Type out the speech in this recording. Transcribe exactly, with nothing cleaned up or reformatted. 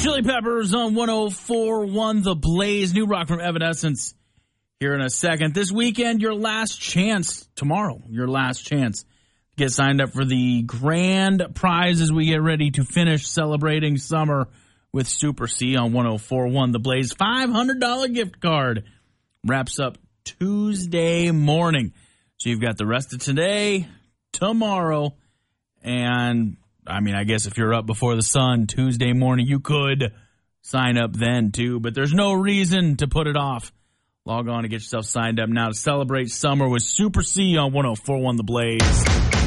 Chili Peppers on one oh four point one The Blaze. New rock from Evanescence here in a second. This weekend, your last chance. Tomorrow, your last chance. Get signed up for the grand prize as we get ready to finish celebrating summer with Super C on one oh four point one The Blaze. five hundred dollars gift card wraps up Tuesday morning. So you've got the rest of today, tomorrow, and I mean, I guess if you're up before the sun Tuesday morning, you could sign up then too, but there's no reason to put it off. Log on and get yourself signed up now to celebrate summer with Super C on one oh four point one The Blaze.